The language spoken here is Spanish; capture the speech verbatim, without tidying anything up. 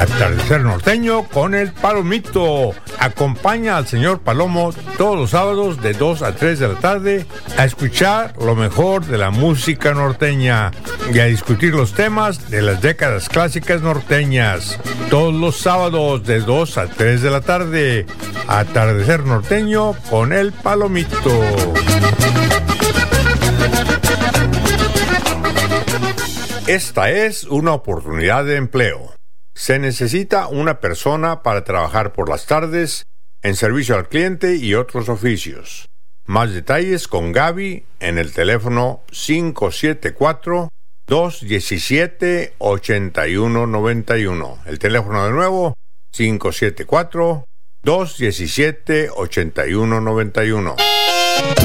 Atardecer Norteño con el Palomito. Acompaña al señor Palomo todos los sábados de dos a tres de la tarde a escuchar lo mejor de la música norteña y a discutir los temas de las décadas clásicas norteñas. Todos los sábados de dos a tres de la tarde. Atardecer Norteño con el Palomito. Esta es una oportunidad de empleo. Se necesita una persona para trabajar por las tardes en servicio al cliente y otros oficios. Más detalles con Gaby en el teléfono cinco siete cuatro, dos uno siete, ocho uno nueve uno. El teléfono de nuevo, cinco siete cuatro, dos uno siete, ocho uno nueve uno.